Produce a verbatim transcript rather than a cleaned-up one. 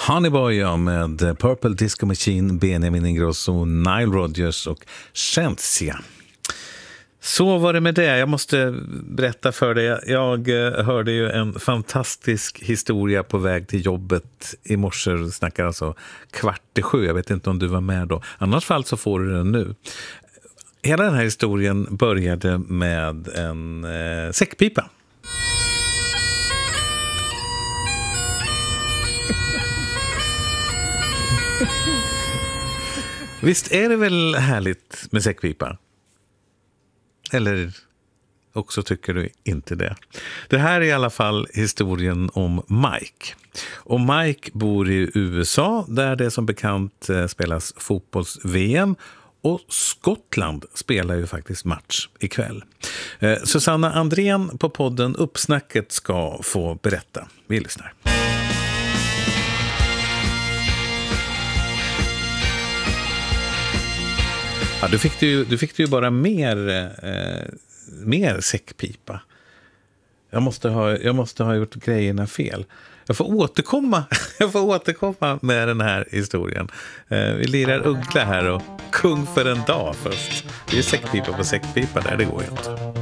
Honeyboy, ja, med Purple Disco Machine, Benjamin Ingrosso, Nile Rodgers och Shensia. Så var det med det. Jag måste berätta för dig. Jag hörde ju en fantastisk historia på väg till jobbet i morse. Snackar alltså kvart i sju. Jag vet inte om du var med då. Annars fall så får du den nu. Hela den här historien började med en eh, säckpipa. Visst är det väl härligt med säckpipa? Eller också tycker du inte det. Det här är i alla fall historien om Mike. Och Mike bor i U S A där det som bekant spelas fotbolls-V M. Och Skottland spelar ju faktiskt match ikväll. Eh, Susanna Andrén på podden Uppsnacket ska få berätta. Vi lyssnar. Ja, du fick ju, du fick ju bara mer, eh, mer säckpipa. Jag måste, ha, jag måste ha gjort grejerna fel. Jag får återkomma, jag får återkomma med den här historien. Eh, vi lirar Uggla här och kung för en dag först. Det är säckpipa på säckpipa där, det går ju inte.